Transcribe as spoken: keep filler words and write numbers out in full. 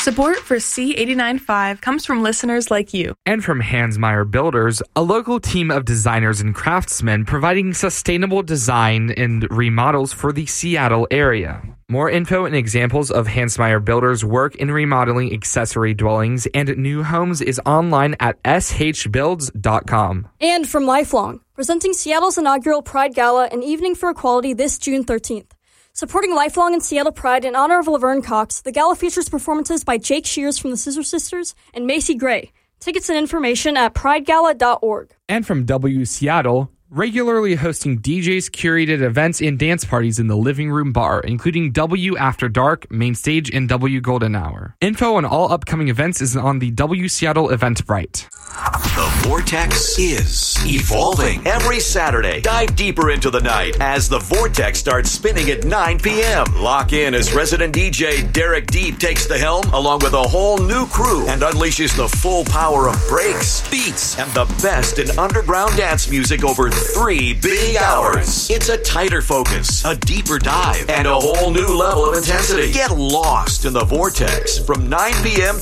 Support for C eighty-nine point five comes from listeners like you. And from Hansmeier Builders, a local team of designers and craftsmen providing sustainable design and remodels for the Seattle area. More info and examples of Hansmeier Builders' work in remodeling accessory dwellings and new homes is online at s h builds dot com. And from Lifelong, presenting Seattle's inaugural Pride Gala and Evening for Equality this June thirteenth. Supporting Lifelong and Seattle Pride in honor of Laverne Cox, the gala features performances by Jake Shears from the Scissor Sisters and Macy Gray. Tickets and information at pride gala dot org. And from W Seattle, regularly hosting D Js, curated events, and dance parties in the Living Room Bar, including W After Dark, Main Stage, and W Golden Hour. Info on all upcoming events is on the W Seattle Eventbrite. The Vortex is evolving every Saturday. Dive deeper into the night as the Vortex starts spinning at nine p.m. Lock in as resident D J Derek Deep takes the helm along with a whole new crew and unleashes the full power of breaks, beats, and the best in underground dance music over three big hours. It's a tighter focus, a deeper dive, and a whole new level of intensity. Get lost in the Vortex from nine p.m.